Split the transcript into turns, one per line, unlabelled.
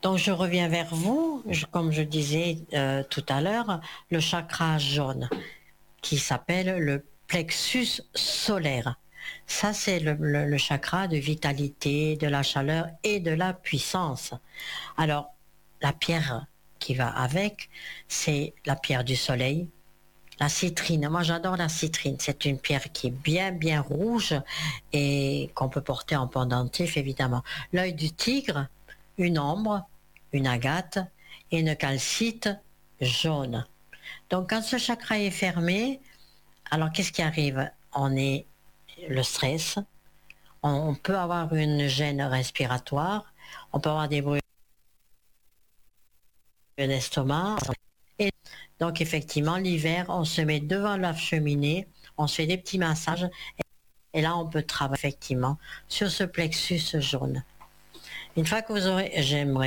Donc je reviens vers vous, comme je disais tout à l'heure, le chakra jaune qui s'appelle le plexus solaire. Ça, c'est le chakra de vitalité, de la chaleur et de la puissance. Alors, la pierre qui va avec, c'est la pierre du soleil, la citrine. Moi, j'adore la citrine. C'est une pierre qui est bien rouge et qu'on peut porter en pendentif, évidemment. L'œil du tigre, une ombre, une agate et une calcite jaune. Donc, quand ce chakra est fermé, alors qu'est-ce qui arrive? On est le stress, on peut avoir une gêne respiratoire, on peut avoir des brûlures d'estomac. Et donc, effectivement, l'hiver, on se met devant la cheminée, on se fait des petits massages, et là, on peut travailler effectivement sur ce plexus jaune. Une fois que vous aurez, j'aimerais